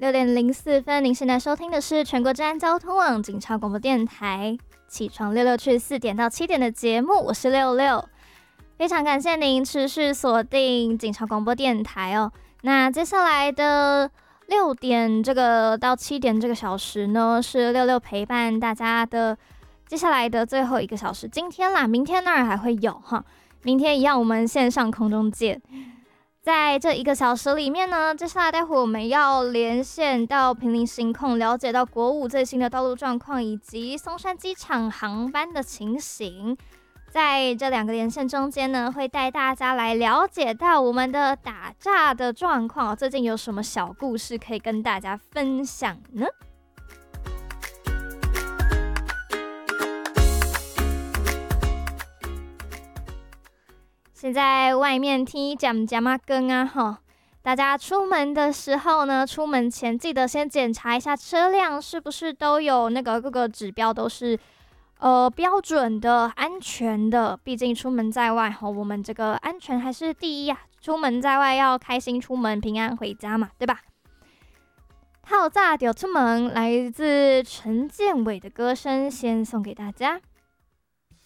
6点04分，您现在收听的是全国治安交通网警察广播电台起床66去4点到7点的节目，我是66，非常感谢您持续锁定警察广播电台哦。那接下来的6点这个到7点这个小时呢，是66陪伴大家的接下来的最后1个小时。今天啦，明天当然还会有哈，明天一样我们线上空中见。在这1个小时里面呢，接下来待会我们要连线到坪林行控，了解到国五最新的道路状况以及松山机场航班的情形。在这2个连线中间呢，会带大家来了解到我们的打诈的状况，最近有什么小故事可以跟大家分享呢？现在外面天渐渐啊更啊哈，大家出门的时候呢，出门前记得先检查一下车辆是不是都有那个各个指标都是标准的、安全的。毕竟出门在外哈，我们这个安全还是第一啊！出门在外要开心出门，平安回家嘛，对吧？透早就出门，来自陈建伟的歌声，先送给大家。